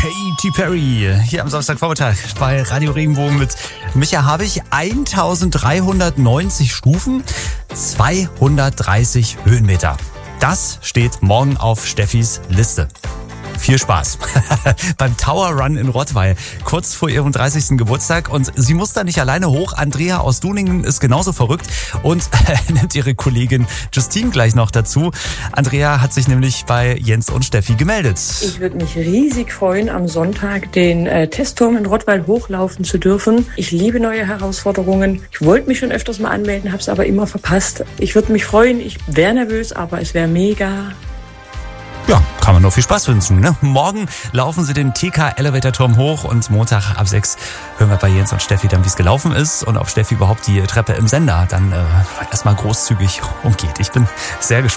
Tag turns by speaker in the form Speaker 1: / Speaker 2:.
Speaker 1: Katy Perry hier am Samstagvormittag bei Radio Regenbogen mit Micha Habich. 1390 Stufen, 230 Höhenmeter. Das steht morgen auf Steffis Liste. Viel Spaß beim Tower Run in Rottweil, kurz vor ihrem 30. Geburtstag. Und sie muss da nicht alleine hoch. Andrea aus Duningen ist genauso verrückt und nimmt ihre Kollegin Justine gleich noch dazu. Andrea hat sich nämlich bei Jens und Steffi gemeldet.
Speaker 2: Ich würde mich riesig freuen, am Sonntag den Testturm in Rottweil hochlaufen zu dürfen. Ich liebe neue Herausforderungen. Ich wollte mich schon öfters mal anmelden, habe es aber immer verpasst. Ich würde mich freuen. Ich wäre nervös, aber es wäre mega.
Speaker 1: Ja, kann man nur viel Spaß wünschen. Ne? Morgen laufen sie den TK-Elevator-Turm hoch und Montag ab 6 hören wir bei Jens und Steffi dann, wie es gelaufen ist und ob Steffi überhaupt die Treppe im Sender dann erstmal großzügig umgeht. Ich bin sehr gespannt.